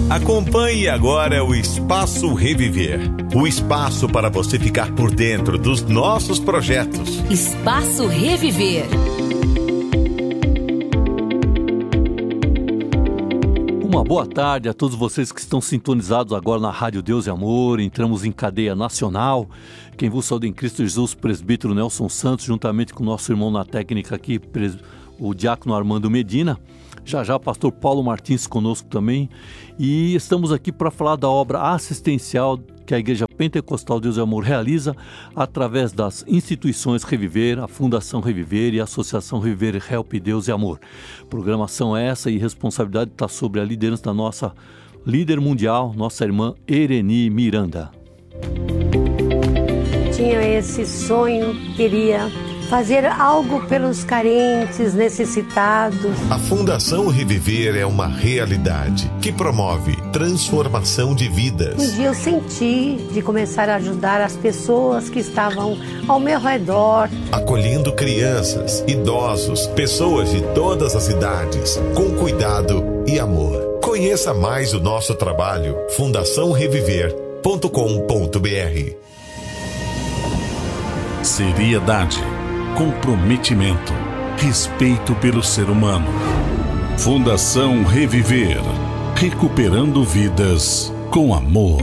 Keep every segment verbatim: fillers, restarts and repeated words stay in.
Acompanhe agora o Espaço Reviver, o espaço para você ficar por dentro dos nossos projetos. Espaço Reviver. Uma boa tarde a todos vocês que estão sintonizados agora na Rádio Deus e Amor. Entramos em cadeia nacional. Quem vos saúda em Cristo Jesus, presbítero Nelson Santos, juntamente com o nosso irmão na técnica aqui, o diácono Armando Medina. Já já, pastor Paulo Martins conosco também. E estamos aqui para falar da obra assistencial que a Igreja Pentecostal Deus e Amor realiza através das instituições Reviver, a Fundação Reviver e a Associação Reviver Help Deus e Amor. Programação essa e responsabilidade está sobre a liderança da nossa líder mundial, nossa irmã Ereni Miranda. Tinha esse sonho, queria fazer algo pelos carentes, necessitados. A Fundação Reviver é uma realidade que promove transformação de vidas. Um dia eu senti de começar a ajudar as pessoas que estavam ao meu redor. Acolhendo crianças, idosos, pessoas de todas as idades, com cuidado e amor. Conheça mais o nosso trabalho, fundação reviver ponto com ponto b r. Seriedade, comprometimento, respeito pelo ser humano. Fundação Reviver, recuperando vidas com amor.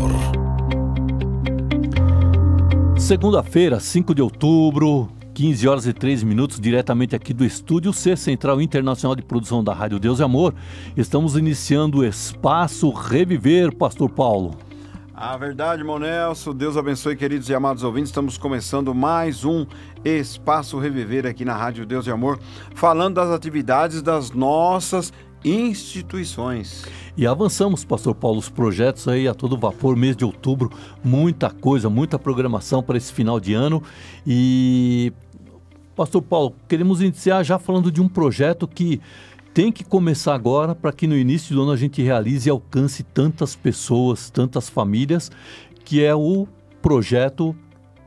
Segunda-feira, cinco de outubro, quinze horas e três minutos, diretamente aqui do estúdio C, Central Internacional de Produção da Rádio Deus e Amor. Estamos iniciando o Espaço Reviver, pastor Paulo. A verdade, irmão Nelson. Deus abençoe, queridos e amados ouvintes. Estamos começando mais um Espaço Reviver aqui na Rádio Deus e Amor, falando das atividades das nossas instituições. E avançamos, pastor Paulo, os projetos aí a todo vapor, mês de outubro, muita coisa, muita programação para esse final de ano. E, pastor Paulo, queremos iniciar já falando de um projeto que tem que começar agora para que no início do ano a gente realize e alcance tantas pessoas, tantas famílias, que é o projeto...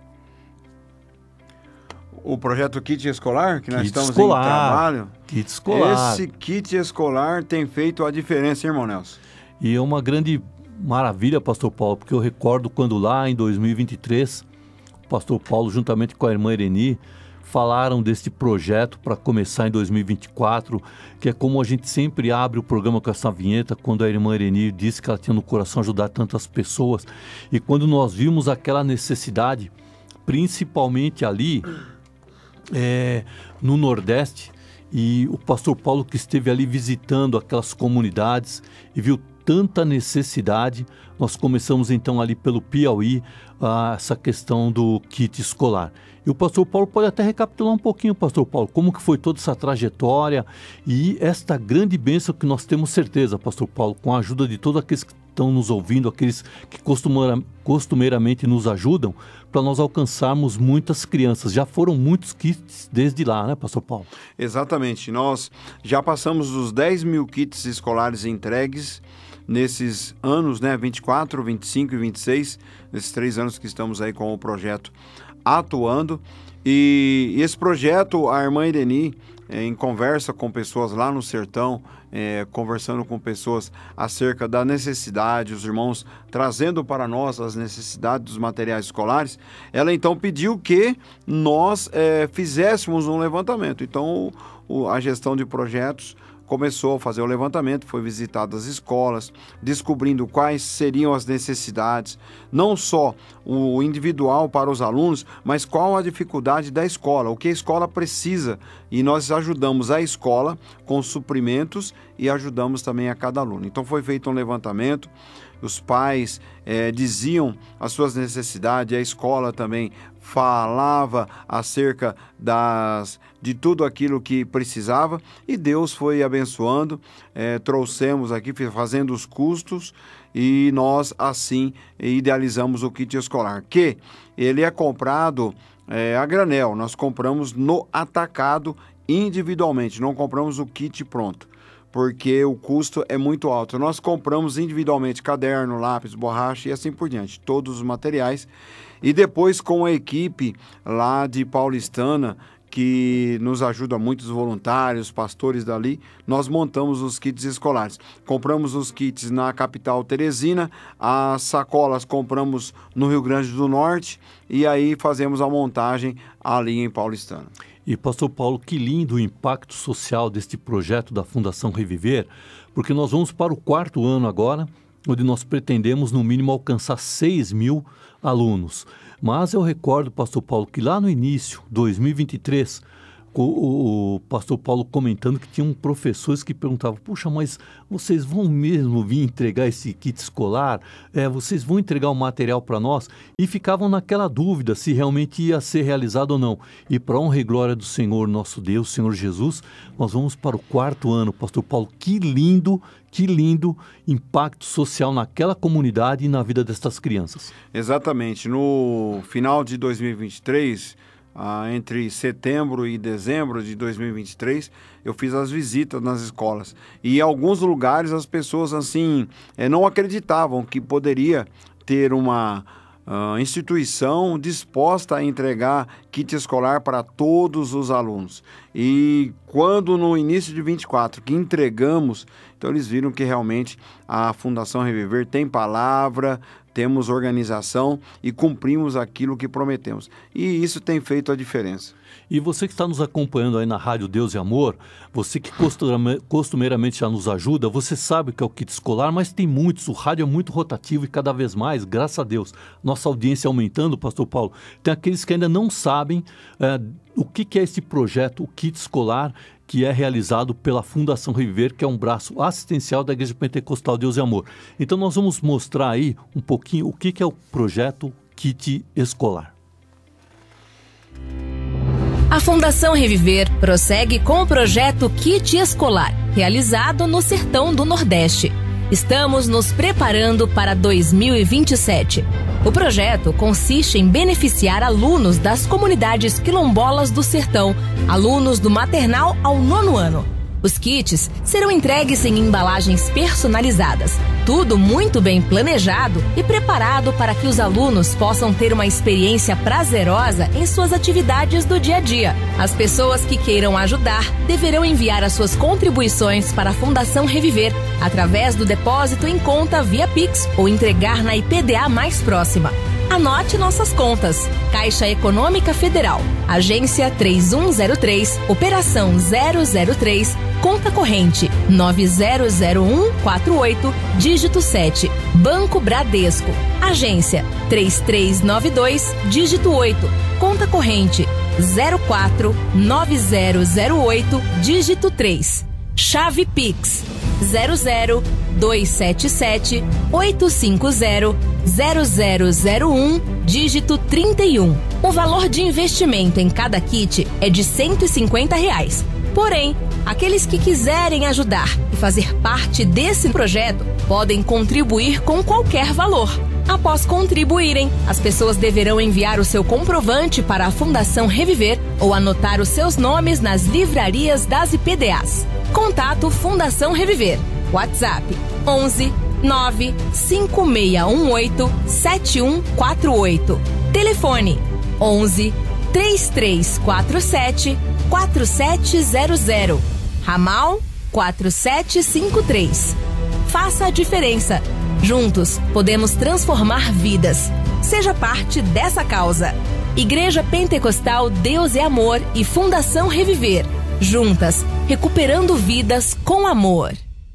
O projeto Kit Escolar, que nós Kit estamos escolar. em trabalho. Kit Escolar. Esse Kit Escolar tem feito a diferença, hein, irmão Nelson? E é uma grande maravilha, pastor Paulo, porque eu recordo quando lá em dois mil e vinte e três, o pastor Paulo, juntamente com a irmã Ereni, falaram deste projeto para começar em dois mil e vinte e quatro, que é como a gente sempre abre o programa com essa vinheta, quando a irmã Ereni disse que ela tinha no coração ajudar tantas pessoas. E quando nós vimos aquela necessidade, principalmente ali é, no Nordeste, e o pastor Paulo que esteve ali visitando aquelas comunidades e viu tanta necessidade, nós começamos então ali pelo Piauí ah, essa questão do kit escolar. E o pastor Paulo pode até recapitular um pouquinho, pastor Paulo, como que foi toda essa trajetória e esta grande bênção que nós temos certeza, pastor Paulo, com a ajuda de todos aqueles que estão nos ouvindo, aqueles que costumeira, costumeiramente nos ajudam, para nós alcançarmos muitas crianças. Já foram muitos kits desde lá, né, pastor Paulo? Exatamente. Nós já passamos os dez mil kits escolares entregues nesses anos, né, vinte e quatro, vinte e cinco e vinte e seis, nesses três anos que estamos aí com o projeto atuando. E esse projeto, a irmã Ereni, é, em conversa com pessoas lá no sertão, é, conversando com pessoas acerca da necessidade, os irmãos trazendo para nós as necessidades dos materiais escolares, ela então pediu que nós é, fizéssemos um levantamento. Então, o, a gestão de projetos começou a fazer o levantamento, foi visitado as escolas, descobrindo quais seriam as necessidades, não só o individual para os alunos, mas qual a dificuldade da escola, o que a escola precisa. E nós ajudamos a escola com suprimentos e ajudamos também a cada aluno. Então foi feito um levantamento, os pais eh, diziam as suas necessidades, a escola também falava acerca das, de tudo aquilo que precisava, e Deus foi abençoando, eh, trouxemos aqui, fazendo os custos, e nós assim idealizamos o kit escolar, que ele é comprado eh, a granel, nós compramos no atacado individualmente, não compramos o kit pronto, porque o custo é muito alto. Nós compramos individualmente caderno, lápis, borracha e assim por diante, todos os materiais. E depois com a equipe lá de Paulistana, que nos ajuda muito, os voluntários, pastores dali, nós montamos os kits escolares. Compramos os kits na capital Teresina, as sacolas compramos no Rio Grande do Norte e aí fazemos a montagem ali em Paulistana. E, pastor Paulo, que lindo o impacto social deste projeto da Fundação Reviver, porque nós vamos para o quarto ano agora, onde nós pretendemos, no mínimo, alcançar seis mil alunos. Mas eu recordo, pastor Paulo, que lá no início, dois mil e vinte e três, o, o, o pastor Paulo comentando que tinham professores que perguntavam, puxa, mas vocês vão mesmo vir entregar esse kit escolar? É, vocês vão entregar o material para nós? E ficavam naquela dúvida se realmente ia ser realizado ou não. E para honra e glória do Senhor, nosso Deus, Senhor Jesus, nós vamos para o quarto ano, pastor Paulo. Que lindo, que lindo impacto social naquela comunidade e na vida destas crianças. Exatamente. No final de dois mil e vinte e três... Ah, entre setembro e dezembro de dois mil e vinte e três, eu fiz as visitas nas escolas. E em alguns lugares as pessoas assim eh, não acreditavam que poderia ter uma uh, instituição disposta a entregar kit escolar para todos os alunos. E quando no início de vinte e quatro que entregamos, então eles viram que realmente a Fundação Reviver tem palavra, temos organização e cumprimos aquilo que prometemos. E isso tem feito a diferença. E você que está nos acompanhando aí na Rádio Deus e Amor, você que costumeiramente já nos ajuda, você sabe o que é o kit escolar, mas tem muitos, o rádio é muito rotativo e cada vez mais, graças a Deus, nossa audiência aumentando, pastor Paulo. Tem aqueles que ainda não sabem é, o que, que é esse projeto, o kit escolar, que é realizado pela Fundação Reviver, que é um braço assistencial da Igreja Pentecostal Deus e Amor. Então nós vamos mostrar aí um pouquinho o que, que é o projeto Kit Escolar. A Fundação Reviver prossegue com o projeto Kit Escolar, realizado no Sertão do Nordeste. Estamos nos preparando para dois mil e vinte e sete. O projeto consiste em beneficiar alunos das comunidades quilombolas do Sertão, alunos do maternal ao nono ano. Os kits serão entregues em embalagens personalizadas, tudo muito bem planejado e preparado para que os alunos possam ter uma experiência prazerosa em suas atividades do dia a dia. As pessoas que queiram ajudar deverão enviar as suas contribuições para a Fundação Reviver, através do depósito em conta via Pix ou entregar na I P D A mais próxima. Anote nossas contas. Caixa Econômica Federal, Agência três um zero três, Operação zero zero três, Conta Corrente nove zero zero um quatro oito, dígito sete. Banco Bradesco, Agência três três nove dois, dígito oito. Conta Corrente zero quatro nove zero zero oito, dígito três. Chave Pix zero zero dois sete sete oito cinco zero zero zero zero um, dígito trinta e um. O valor de investimento em cada kit é de cento e cinquenta reais. Porém, aqueles que quiserem ajudar e fazer parte desse projeto podem contribuir com qualquer valor. Após contribuírem, as pessoas deverão enviar o seu comprovante para a Fundação Reviver ou anotar os seus nomes nas livrarias das I P D As. Contato Fundação Reviver. WhatsApp onze nove cinco seis um oito sete um quatro oito. Telefone onze três três quatro sete quatro sete zero zero. Ramal quatro sete cinco três. Faça a diferença. Juntos podemos transformar vidas. Seja parte dessa causa. Igreja Pentecostal Deus é Amor e Fundação Reviver. Juntas, recuperando vidas com amor.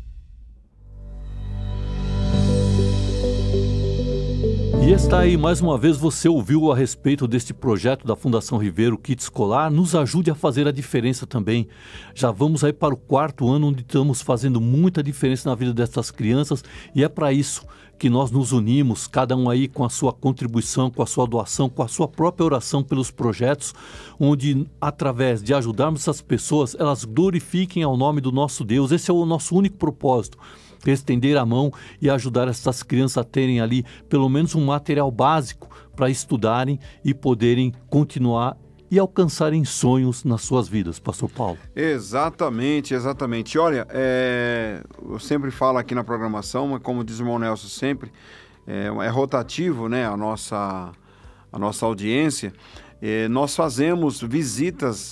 E está aí, mais uma vez, você ouviu a respeito deste projeto da Fundação Reviver, o Kit Escolar. Nos ajude a fazer a diferença também. Já vamos aí para o quarto ano, onde estamos fazendo muita diferença na vida dessas crianças. E é para isso que nós nos unimos, cada um aí com a sua contribuição, com a sua doação, com a sua própria oração pelos projetos, onde, através de ajudarmos essas pessoas, elas glorifiquem ao nome do nosso Deus. Esse é o nosso único propósito. Estender a mão e ajudar essas crianças a terem ali pelo menos um material básico para estudarem e poderem continuar e alcançarem sonhos nas suas vidas, Pastor Paulo. Exatamente, exatamente. Olha, é, eu sempre falo aqui na programação, mas como diz o irmão Nelson sempre, é, é rotativo, né, a nossa, a nossa audiência. É, nós fazemos visitas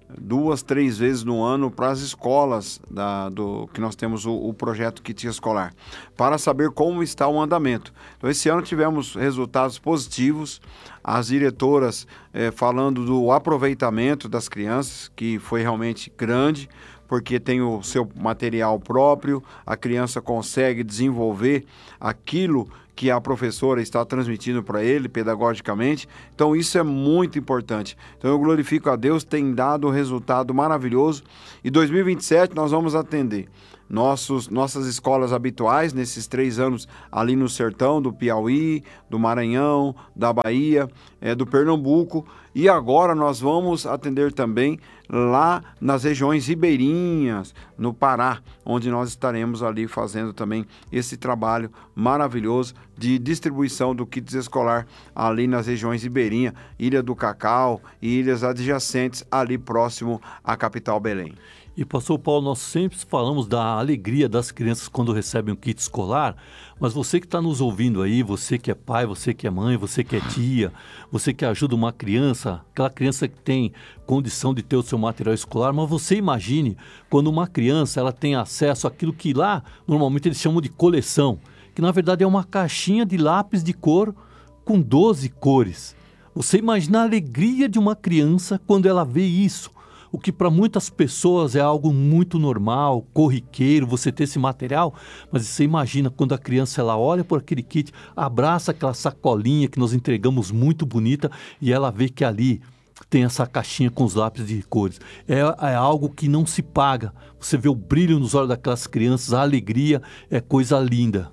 duas, três vezes no ano para as escolas da, do, que nós temos o, o projeto Kit Escolar, para saber como está o andamento. Então, esse ano tivemos resultados positivos, as diretoras eh, falando do aproveitamento das crianças, que foi realmente grande, porque tem o seu material próprio, a criança consegue desenvolver aquilo que a professora está transmitindo para ele pedagogicamente. Então isso é muito importante. Então eu glorifico a Deus, tem dado um resultado maravilhoso. E dois mil e vinte e sete nós vamos atender nossos, nossas escolas habituais nesses três anos ali no sertão do Piauí, do Maranhão, da Bahia, é, do Pernambuco. E agora nós vamos atender também lá nas regiões ribeirinhas, no Pará, onde nós estaremos ali fazendo também esse trabalho maravilhoso de distribuição do kits escolar ali nas regiões ribeirinhas, Ilha do Cacau e ilhas adjacentes ali próximo à capital Belém. E, pastor Paulo, nós sempre falamos da alegria das crianças quando recebem um kit escolar, mas você que está nos ouvindo aí, você que é pai, você que é mãe, você que é tia, você que ajuda uma criança, aquela criança que tem condição de ter o seu material escolar, mas você imagine quando uma criança ela tem acesso àquilo que lá normalmente eles chamam de coleção, que na verdade é uma caixinha de lápis de cor com doze cores. Você imagina a alegria de uma criança quando ela vê isso. O que para muitas pessoas é algo muito normal, corriqueiro, você ter esse material, mas você imagina quando a criança ela olha por aquele kit, abraça aquela sacolinha que nós entregamos muito bonita e ela vê que ali tem essa caixinha com os lápis de cores. É, é algo que não se paga. Você vê o brilho nos olhos daquelas crianças, a alegria é coisa linda.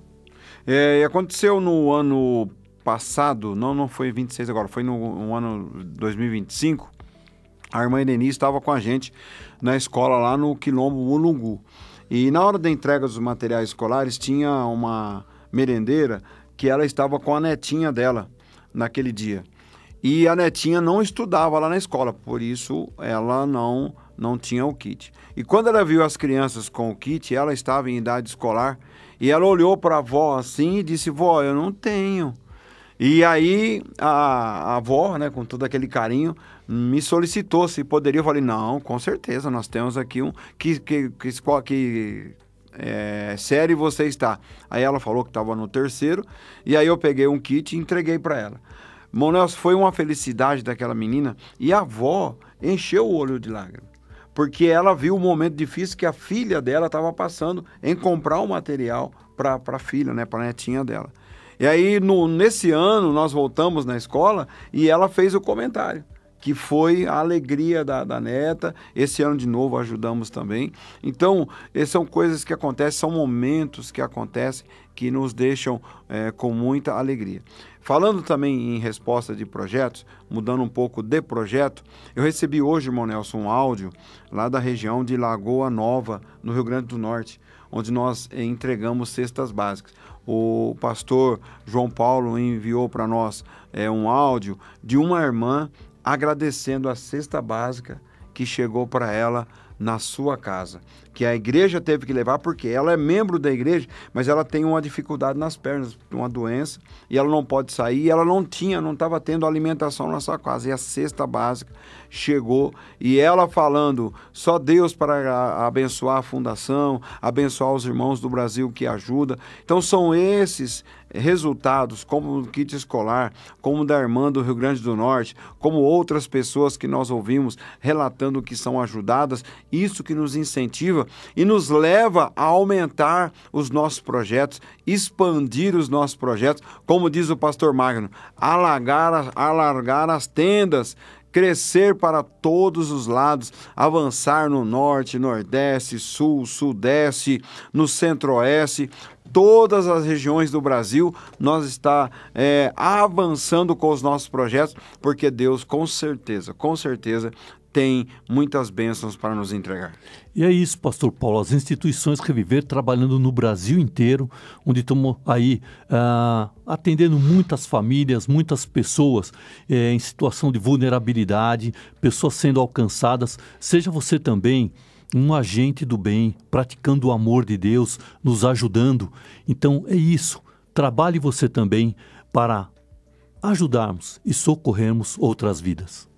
É, aconteceu no ano passado, não, não foi vinte e seis agora, foi no, no ano dois mil e vinte e cinco, a irmã Ireni estava com a gente na escola lá no Quilombo Mulungu. E na hora da entrega dos materiais escolares, tinha uma merendeira que ela estava com a netinha dela naquele dia. E a netinha não estudava lá na escola, por isso ela não, não tinha o kit. E quando ela viu as crianças com o kit, ela estava em idade escolar, e ela olhou para a avó assim e disse: vó, eu não tenho. E aí a, a avó, né, com todo aquele carinho, me solicitou se poderia. Eu falei: não, com certeza, nós temos aqui um... Que, que, que, que é, série você está? Aí ela falou que estava no terceiro, e aí eu peguei um kit e entreguei para ela. Irmão Nelson, foi uma felicidade daquela menina, e a avó encheu o olho de lágrimas, porque ela viu o momento difícil que a filha dela estava passando em comprar o material para a filha, né, para a netinha dela. E aí, no, nesse ano, nós voltamos na escola e ela fez o comentário, que foi a alegria da, da neta. Esse ano, de novo, ajudamos também. Então, essas são coisas que acontecem, são momentos que acontecem que nos deixam é, com muita alegria. Falando também em resposta de projetos, mudando um pouco de projeto, eu recebi hoje, irmão Nelson, um áudio lá da região de Lagoa Nova, no Rio Grande do Norte, onde nós eh, entregamos cestas básicas. O pastor João Paulo enviou para nós é, um áudio de uma irmã agradecendo a cesta básica que chegou para ela na sua casa, que a igreja teve que levar, porque ela é membro da igreja, mas ela tem uma dificuldade nas pernas, uma doença, e ela não pode sair, e ela não tinha, não estava tendo alimentação na sua casa, e a cesta básica chegou, e ela falando, só Deus para abençoar a fundação, abençoar os irmãos do Brasil que ajuda. Então são esses resultados, como o kit escolar, como da irmã do Rio Grande do Norte, como outras pessoas que nós ouvimos relatando que são ajudadas, isso que nos incentiva e nos leva a aumentar os nossos projetos, expandir os nossos projetos, como diz o pastor Magno, alargar, alargar as tendas, crescer para todos os lados, avançar no norte, nordeste, sul, sudeste, no centro-oeste, todas as regiões do Brasil, nós está é, avançando com os nossos projetos, porque Deus com certeza, com certeza, tem muitas bênçãos para nos entregar. E é isso, pastor Paulo, as instituições Reviver trabalhando no Brasil inteiro, onde estamos aí uh, atendendo muitas famílias, muitas pessoas eh, em situação de vulnerabilidade, pessoas sendo alcançadas. Seja você também um agente do bem, praticando o amor de Deus, nos ajudando. Então é isso, trabalhe você também para ajudarmos e socorrermos outras vidas.